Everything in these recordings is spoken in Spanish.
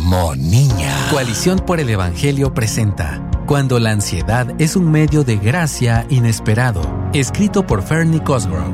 Ramón, niña. Coalición por el Evangelio presenta Cuando la ansiedad es un medio de gracia inesperado, escrito por Fernie Cosgrove.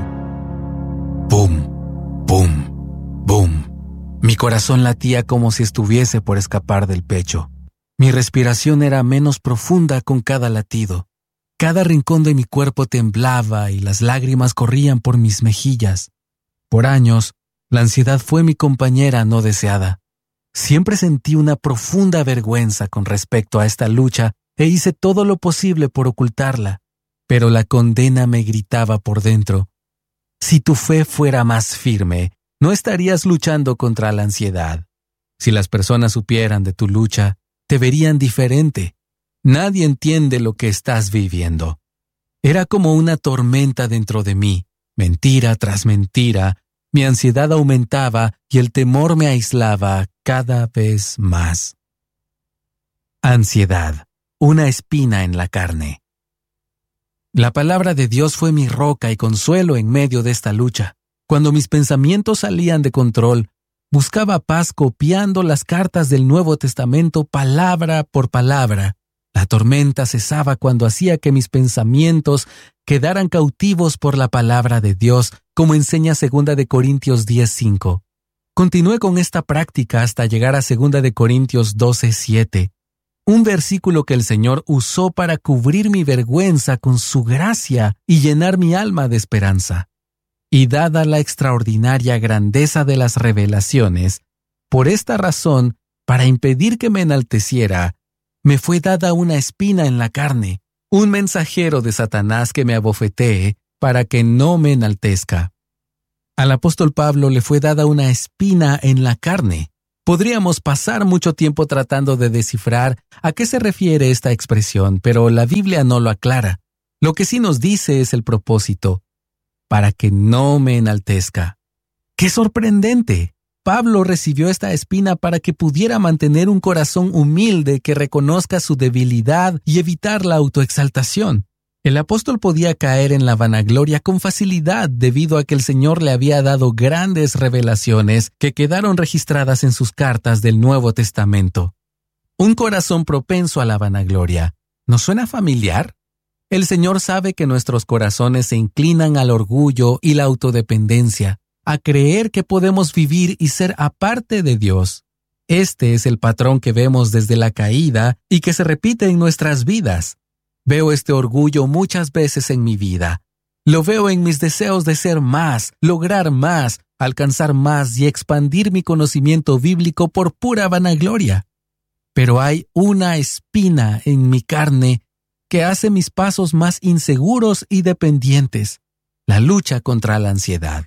Boom, boom, boom. Mi corazón latía como si estuviese por escapar del pecho. Mi respiración era menos profunda con cada latido. Cada rincón de mi cuerpo temblaba y las lágrimas corrían por mis mejillas. Por años, la ansiedad fue mi compañera no deseada. Siempre sentí una profunda vergüenza con respecto a esta lucha e hice todo lo posible por ocultarla, pero la condena me gritaba por dentro. Si tu fe fuera más firme, no estarías luchando contra la ansiedad. Si las personas supieran de tu lucha, te verían diferente. Nadie entiende lo que estás viviendo. Era como una tormenta dentro de mí, mentira tras mentira. Mi ansiedad aumentaba y el temor me aislaba cada vez más. Ansiedad, una espina en la carne. La palabra de Dios fue mi roca y consuelo en medio de esta lucha. Cuando mis pensamientos salían de control, buscaba paz copiando las cartas del Nuevo Testamento palabra por palabra. La tormenta cesaba cuando hacía que mis pensamientos quedaran cautivos por la palabra de Dios, como enseña 2 Corintios 10:5. Continué con esta práctica hasta llegar a 2 Corintios 12:7, un versículo que el Señor usó para cubrir mi vergüenza con su gracia y llenar mi alma de esperanza. Y dada la extraordinaria grandeza de las revelaciones, por esta razón, para impedir que me enalteciera, me fue dada una espina en la carne, un mensajero de Satanás que me abofetee para que no me enaltezca. Al apóstol Pablo le fue dada una espina en la carne. Podríamos pasar mucho tiempo tratando de descifrar a qué se refiere esta expresión, pero la Biblia no lo aclara. Lo que sí nos dice es el propósito, para que no me enaltezca. ¡Qué sorprendente! Pablo recibió esta espina para que pudiera mantener un corazón humilde que reconozca su debilidad y evitar la autoexaltación. El apóstol podía caer en la vanagloria con facilidad debido a que el Señor le había dado grandes revelaciones que quedaron registradas en sus cartas del Nuevo Testamento. Un corazón propenso a la vanagloria. ¿Nos suena familiar? El Señor sabe que nuestros corazones se inclinan al orgullo y la autodependencia, a creer que podemos vivir y ser aparte de Dios. Este es el patrón que vemos desde la caída y que se repite en nuestras vidas. Veo este orgullo muchas veces en mi vida. Lo veo en mis deseos de ser más, lograr más, alcanzar más y expandir mi conocimiento bíblico por pura vanagloria. Pero hay una espina en mi carne que hace mis pasos más inseguros y dependientes: la lucha contra la ansiedad.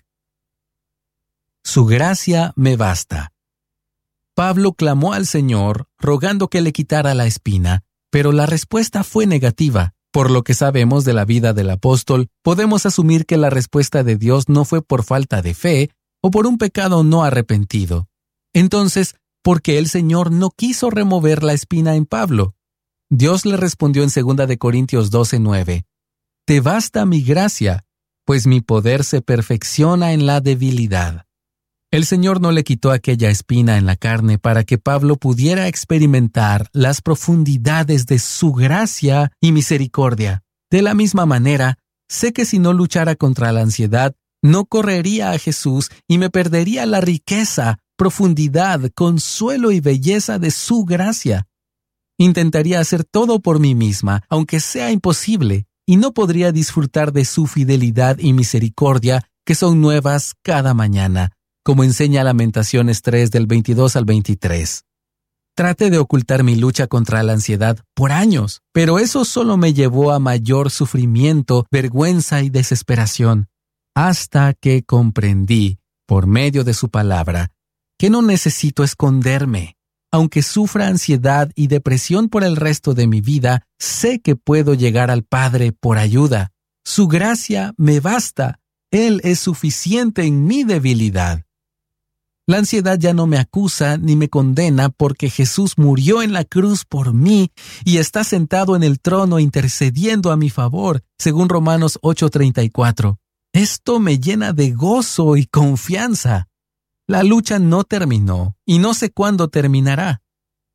Su gracia me basta. Pablo clamó al Señor rogando que le quitara la espina, pero la respuesta fue negativa. Por lo que sabemos de la vida del apóstol, podemos asumir que la respuesta de Dios no fue por falta de fe o por un pecado no arrepentido. Entonces, ¿por qué el Señor no quiso remover la espina en Pablo? Dios le respondió en 2 Corintios 12:9. Te basta mi gracia, pues mi poder se perfecciona en la debilidad. El Señor no le quitó aquella espina en la carne para que Pablo pudiera experimentar las profundidades de su gracia y misericordia. De la misma manera, sé que si no luchara contra la ansiedad, no correría a Jesús y me perdería la riqueza, profundidad, consuelo y belleza de su gracia. Intentaría hacer todo por mí misma, aunque sea imposible, y no podría disfrutar de su fidelidad y misericordia, que son nuevas cada mañana, como enseña Lamentaciones 3 del 22 al 23. Traté de ocultar mi lucha contra la ansiedad por años, pero eso solo me llevó a mayor sufrimiento, vergüenza y desesperación, hasta que comprendí, por medio de su palabra, que no necesito esconderme. Aunque sufra ansiedad y depresión por el resto de mi vida, sé que puedo llegar al Padre por ayuda. Su gracia me basta. Él es suficiente en mi debilidad. La ansiedad ya no me acusa ni me condena porque Jesús murió en la cruz por mí y está sentado en el trono intercediendo a mi favor, según Romanos 8:34. Esto me llena de gozo y confianza. La lucha no terminó y no sé cuándo terminará.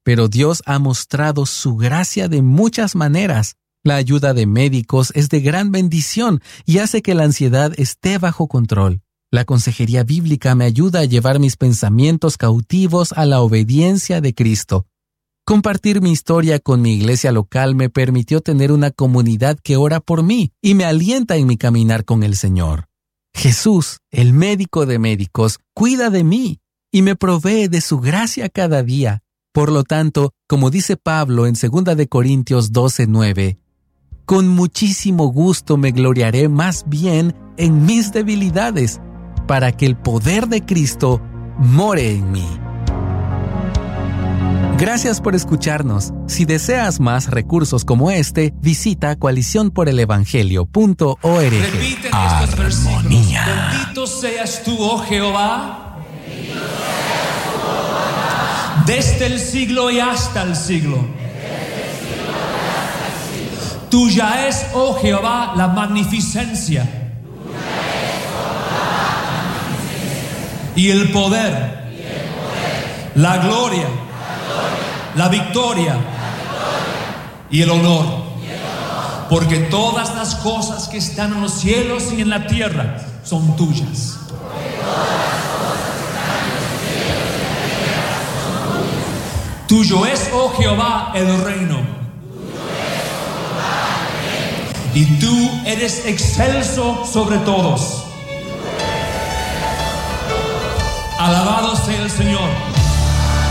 pero Dios ha mostrado su gracia de muchas maneras. La ayuda de médicos es de gran bendición y hace que la ansiedad esté bajo control. La consejería bíblica me ayuda a llevar mis pensamientos cautivos a la obediencia de Cristo. Compartir mi historia con mi iglesia local me permitió tener una comunidad que ora por mí y me alienta en mi caminar con el Señor. Jesús, el médico de médicos, cuida de mí y me provee de su gracia cada día. Por lo tanto, como dice Pablo en 2 de Corintios 12:9, con muchísimo gusto me gloriaré más bien en mis debilidades, para que el poder de Cristo more en mí. Gracias por escucharnos. Si deseas más recursos como este, visita coaliciónporelevangelio.org. Repiten estos versículos. Bendito seas tú, oh Jehová, desde el siglo y hasta el siglo. Tuya es, oh Jehová, la magnificencia y el poder, la gloria, la victoria y el honor. Porque todas las cosas que están en los cielos y en la tierra son tuyas. Tuyo es, oh Jehová, el reino. Y tú eres excelso sobre todos. Alabado sea el Señor.